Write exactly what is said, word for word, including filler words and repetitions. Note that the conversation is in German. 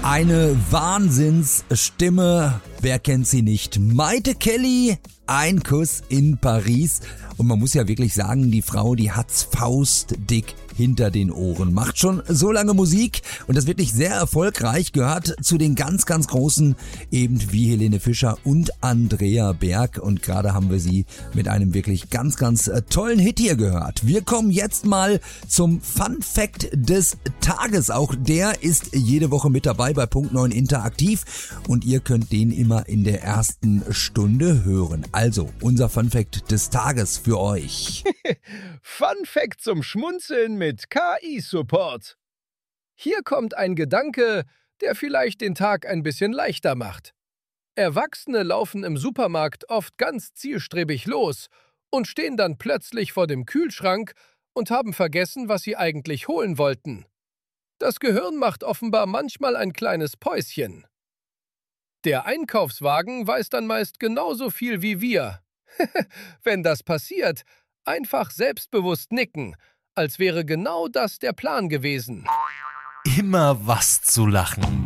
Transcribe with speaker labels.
Speaker 1: Eine Wahnsinnsstimme, wer kennt sie nicht? Maite Kelly, ein Kuss in Paris. Und man muss ja wirklich sagen, die Frau, die hat's faustdick hinter den Ohren. Macht schon so lange Musik und das wirklich sehr erfolgreich, gehört zu den ganz, ganz großen, eben wie Helene Fischer und Andrea Berg. Und gerade haben wir sie mit einem wirklich ganz, ganz tollen Hit hier gehört. Wir kommen jetzt mal zum Fun Fact des Tages. Auch der ist jede Woche mit dabei bei Punkt neun Interaktiv und ihr könnt den immer in der ersten Stunde hören. Also, unser Fun Fact des Tages für euch.
Speaker 2: Fun Fact zum Schmunzeln mit K I-Support. Hier kommt ein Gedanke, der vielleicht den Tag ein bisschen leichter macht. Erwachsene laufen im Supermarkt oft ganz zielstrebig los und stehen dann plötzlich vor dem Kühlschrank und haben vergessen, was sie eigentlich holen wollten. Das Gehirn macht offenbar manchmal ein kleines Päuschen. Der Einkaufswagen weiß dann meist genauso viel wie wir. Wenn das passiert, einfach selbstbewusst nicken, als wäre genau das der Plan gewesen.
Speaker 3: Immer was zu lachen.